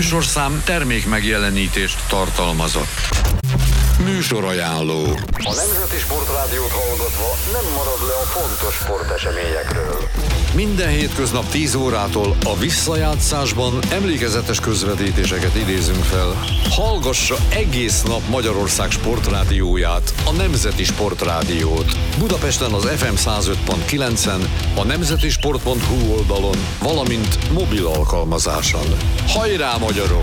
műsorszám termékmegjelenítést tartalmazott. Műsorajánló. A Nemzeti Sportrádiót hallgatva nem marad le a fontos sporteseményekről. Minden hétköznap 10 órától a visszajátszásban emlékezetes közvetítéseket idézünk fel. Hallgassa egész nap Magyarország sportrádióját, a Nemzeti Sportrádiót. Budapesten az FM 105.9-en, a nemzetisport.hu oldalon, valamint mobil alkalmazáson. Hajrá, magyarok!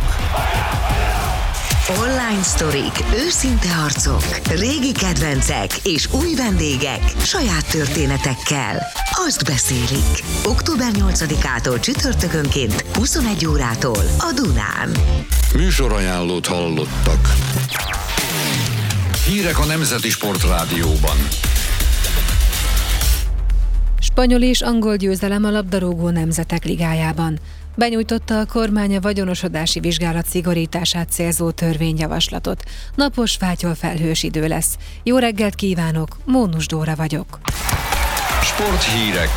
Online sztorik, őszinte harcok, régi kedvencek és új vendégek saját történetekkel. Azt beszélik. Október 8-ától csütörtökönként 21 órától a Dunán. Műsorajánlót hallottak. Hírek a Nemzeti Sportrádióban. Spanyol és angol győzelem a labdarúgó nemzetek ligájában. Benyújtotta a kormány a vagyonosodási vizsgálat szigorítását célzó törvényjavaslatot. Napos, fátyol felhős idő lesz. Jó reggelt kívánok, Mónus Dóra vagyok. Sporthírek.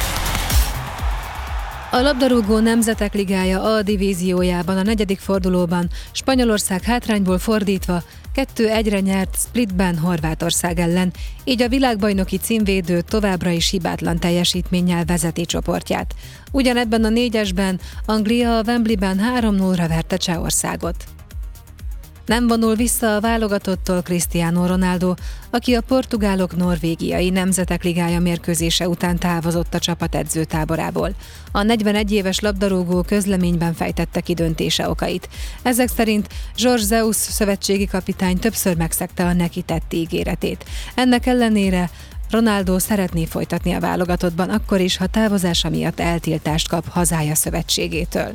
A labdarúgó nemzetek ligája A divíziójában a 4. fordulóban Spanyolország hátrányból fordítva 2-1-re nyert Splitben Horvátország ellen, így a világbajnoki címvédő továbbra is hibátlan teljesítménnyel vezeti csoportját. Ugyanebben a 4-esben Anglia a Wembleyben 3-0-ra verte Csehországot. Nem vonul vissza a válogatottól Cristiano Ronaldo, aki a portugálok norvégiai nemzetek ligája mérkőzése után távozott a csapat edzőtáborából. A 41 éves labdarúgó közleményben fejtette ki döntése okait. Ezek szerint Jorge Jesus szövetségi kapitány többször megszegte a neki tett ígéretét. Ennek ellenére Ronaldo szeretné folytatni a válogatottban akkor is, ha távozása miatt eltiltást kap hazája szövetségétől.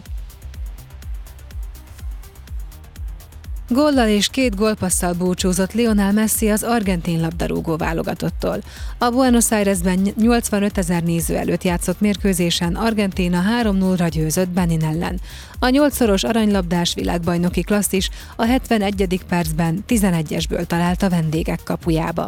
Góllal és 2 gólpasszal búcsúzott Lionel Messi az argentin labdarúgó válogatottól. A Buenos Airesben 85 000 néző előtt játszott mérkőzésen Argentína 3-0-ra győzött Benin ellen. A 8-szoros aranylabdás világbajnoki klasszis a 71. percben 11-esből talált a vendégek kapujába.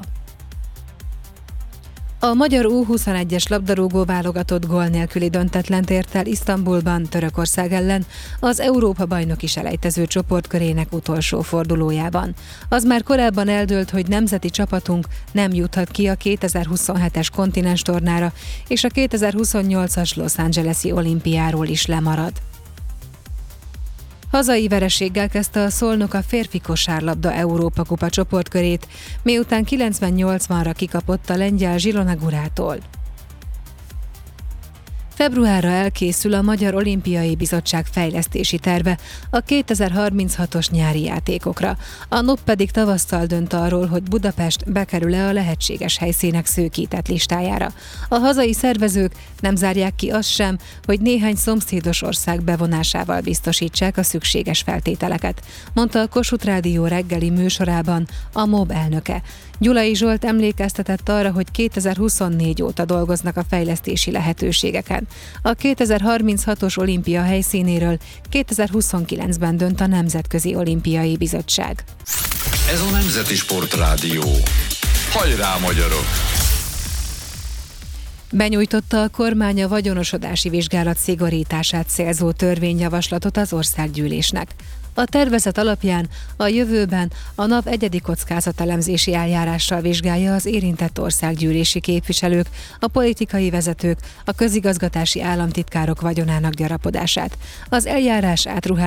A magyar U21-es labdarúgó válogatott gól nélküli döntetlent ért el Isztambulban Törökország ellen az Európa-bajnoki selejtező csoportkörének utolsó fordulójában. Az már korábban eldőlt, hogy nemzeti csapatunk nem juthat ki a 2027-es kontinenstornára, és a 2028-as Los Angeles-i olimpiáról is lemarad. Hazai vereséggel kezdte a Szolnok a férfi kosárlabda Európa-kupa csoportkörét, miután 90-80-ra kikapott a lengyel Zsilona Gurától. Februárra elkészül a Magyar Olimpiai Bizottság fejlesztési terve a 2036-os nyári játékokra. A NOP pedig tavasszal dönt arról, hogy Budapest bekerül-e a lehetséges helyszínek szűkített listájára. A hazai szervezők nem zárják ki azt sem, hogy néhány szomszédos ország bevonásával biztosítsák a szükséges feltételeket, mondta a Kossuth Rádió reggeli műsorában a MOB elnöke. Gyulai Zsolt emlékeztetett arra, hogy 2024 óta dolgoznak a fejlesztési lehetőségeken. A 2036-os olimpia helyszínéről 2029-ben dönt a Nemzetközi Olimpiai Bizottság. Ez a Nemzeti Sportrádió. Hajrá, magyarok! Benyújtotta a kormány a vagyonosodási vizsgálat szigorítását célzó törvényjavaslatot az országgyűlésnek. A tervezet alapján a jövőben a NAV egyedi kockázatelemzési eljárással vizsgálja az érintett országgyűlési képviselők, a politikai vezetők, a közigazgatási államtitkárok vagyonának gyarapodását. Az eljárás átruházza